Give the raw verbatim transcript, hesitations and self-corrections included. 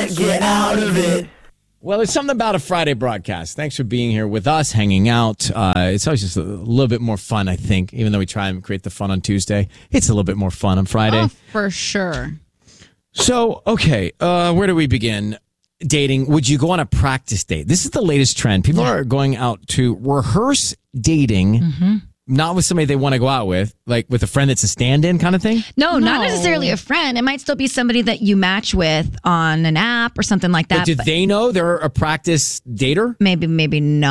can't get out of it. Well, there's something about a Friday broadcast. Thanks for being here with us, hanging out. Uh, it's always just a little bit more fun, I think, even though we try and create the fun on Tuesday. It's a little bit more fun on Friday. Oh, for sure. So, okay, uh, where do we begin? Dating. Would you go on a practice date? This is the latest trend. People yeah. are going out to rehearse dating. Mm-hmm. Not with somebody they want to go out with, like with a friend that's a stand-in kind of thing? No, no, not necessarily a friend. It might still be somebody that you match with on an app or something like that. But do but they know they're a practice dater? Maybe, maybe not.